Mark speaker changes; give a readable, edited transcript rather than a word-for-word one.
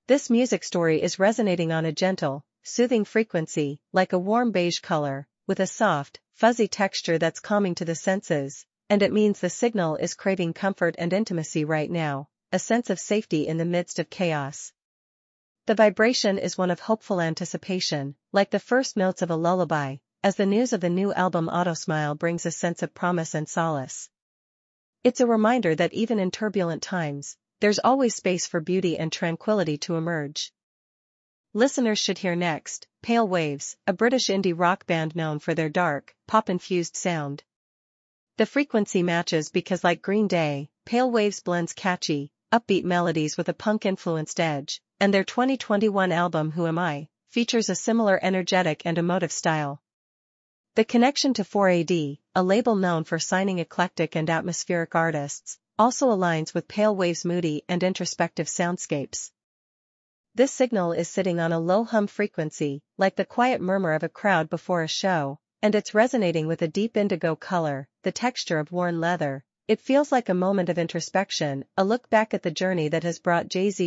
Speaker 1: This music story is resonating on a gentle, soothing frequency, like a warm beige color, with a soft, fuzzy texture that's calming to the senses, and it means the signal is craving comfort and intimacy right now, a sense of safety in the midst of chaos. The vibration is one of hopeful anticipation, like the first notes of a lullaby, as the news of the new album Autosmile brings a sense of promise and solace. It's a reminder that even in turbulent times, there's always space for beauty and tranquility to emerge. Listeners should hear next, Pale Waves, a British indie rock band known for their dark, pop-infused sound. The frequency matches because like Green Day, Pale Waves blends catchy, upbeat melodies with a punk-influenced edge, and their 2021 album Who Am I features a similar energetic and emotive style. The connection to 4AD, a label known for signing eclectic and atmospheric artists, also aligns with Pale Waves' moody and introspective soundscapes. This signal is sitting on a low hum frequency, like the quiet murmur of a crowd before a show, and it's resonating with a deep indigo color, the texture of worn leather. It feels like a moment of introspection, a look back at the journey that has brought Jay-Z